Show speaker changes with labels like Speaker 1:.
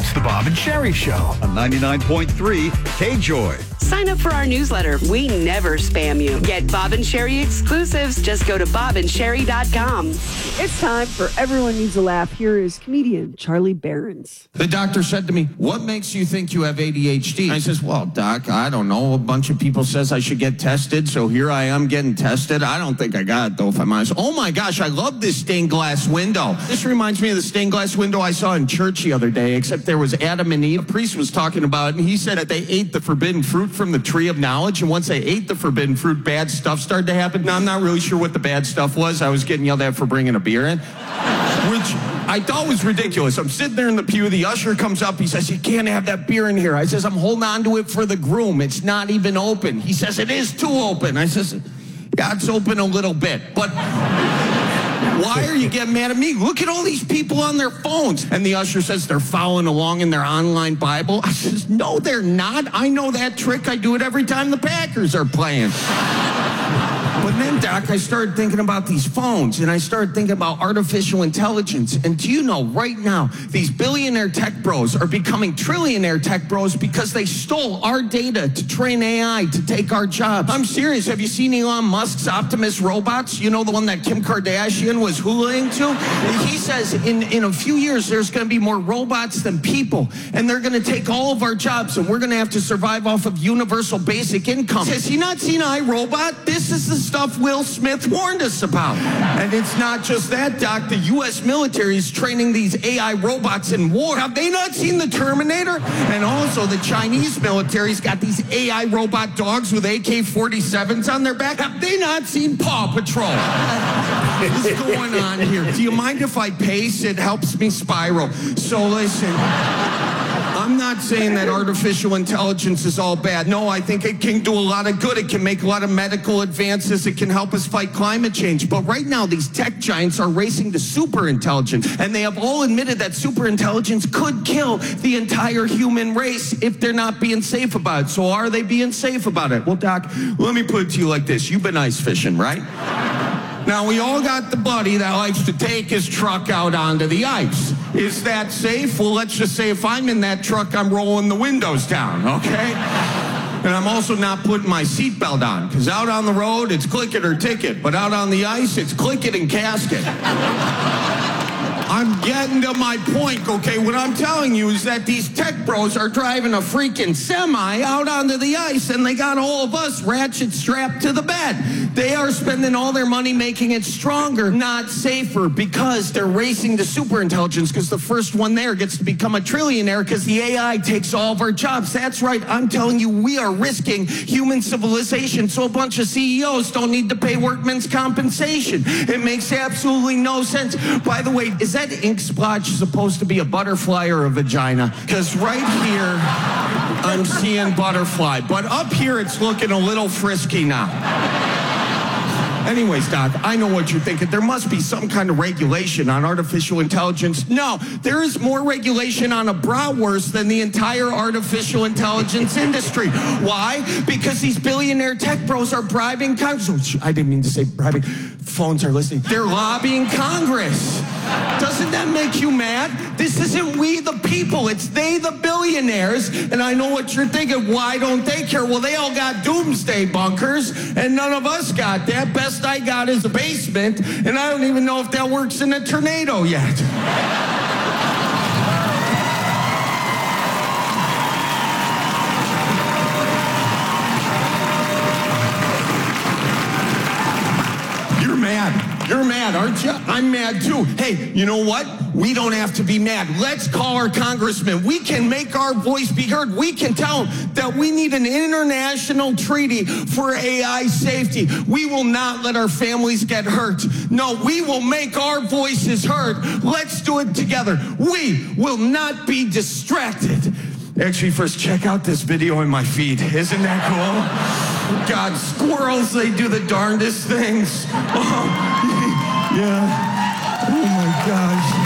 Speaker 1: It's the Bob and Sherry Show
Speaker 2: on 99.3 K-Joy.
Speaker 3: Sign up for our newsletter. We never spam you. Get Bob and Sherry exclusives. Just go to bobandsherry.com.
Speaker 4: It's time for Everyone Needs a Laugh. Here is comedian Charlie Behrens.
Speaker 5: The doctor said to me, "What makes you think you have ADHD?" I says, "Well, doc, I don't know. A bunch of people says I should get tested, so here I am getting tested. I don't think I got it, though, if I'm honest." "Oh, my gosh, I love this stained glass window." This reminds me of the stained glass window I saw in church the other day, except there was Adam and Eve. The priest was talking about it, and he said that they ate the forbidden fruit from the tree of knowledge, and once they ate the forbidden fruit, bad stuff started to happen. Now, I'm not really sure what the bad stuff was. I was getting yelled at for bringing a beer in, which I thought was ridiculous. I'm sitting there in the pew. The usher comes up. He says, "You can't have that beer in here." I says, "I'm holding on to it for the groom. It's not even open." He says, "It is too open." I says, "Yeah, it's open a little bit, but why are you getting mad at me? Look at all these people on their phones." And the usher says they're following along in their online Bible. I says, "No, they're not. I know that trick. I do it every time the Packers are playing." But then, Doc, I started thinking about these phones, and I started thinking about artificial intelligence. And do you know, right now, these billionaire tech bros are becoming trillionaire tech bros because they stole our data to train AI to take our jobs. I'm serious. Have you seen Elon Musk's Optimus robots? You know, the one that Kim Kardashian was hulaing to? He says in a few years, there's going to be more robots than people, and they're going to take all of our jobs, and we're going to have to survive off of universal basic income. Has he not seen iRobot? This is the stuff Will Smith warned us about. And it's not just that, Doc. The U.S. military is training these AI robots in war. Have they not seen the Terminator? And also the Chinese military's got these AI robot dogs with AK-47s on their back. Have they not seen Paw Patrol? What is going on here? Do you mind if I pace? It helps me spiral. So listen, I'm not saying that artificial intelligence is all bad. No, I think it can do a lot of good. It can make a lot of medical advances. It can help us fight climate change. But right now, these tech giants are racing to superintelligence. And they have all admitted that superintelligence could kill the entire human race if they're not being safe about it. So are they being safe about it? Well, Doc, let me put it to you like this. You've been ice fishing, right? Now, we all got the buddy that likes to take his truck out onto the ice. Is that safe? Well, let's just say if I'm in that truck, I'm rolling the windows down, okay? And I'm also not putting my seatbelt on, because out on the road, it's click it or ticket. But out on the ice, it's click it and casket. I'm getting to my point, okay? What I'm telling you is that these tech bros are driving a freaking semi out onto the ice, and they got all of us ratchet strapped to the bed. They are spending all their money making it stronger, not safer, because they're racing to superintelligence, because the first one there gets to become a trillionaire because the AI takes all of our jobs. That's right. I'm telling you, we are risking human civilization so a bunch of CEOs don't need to pay workmen's compensation. It makes absolutely no sense. By the way, is that ink splotch supposed to be a butterfly or a vagina? Because right here, I'm seeing butterfly, but up here, it's looking a little frisky now. Anyways, Doc, I know what you're thinking. There must be some kind of regulation on artificial intelligence. No, there is more regulation on a bratwurst than the entire artificial intelligence industry. Why? Because these billionaire tech bros are bribing Congress. I didn't mean to say bribing. Phones are listening. They're lobbying Congress. Doesn't that make you mad? This isn't we the people. It's they the billionaires. And I know what you're thinking. Why don't they care? Well, they all got doomsday bunkers, and none of us got that. Best I got is a basement, and I don't even know if that works in a tornado yet. You're mad, aren't you? I'm mad too. Hey, you know what? We don't have to be mad. Let's call our congressman. We can make our voice be heard. We can tell them that we need an international treaty for AI safety. We will not let our families get hurt. No, we will make our voices heard. Let's do it together. We will not be distracted. Actually, first check out this video in my feed. Isn't that cool? God, squirrels, they do the darndest things. Oh, yeah. Oh my gosh.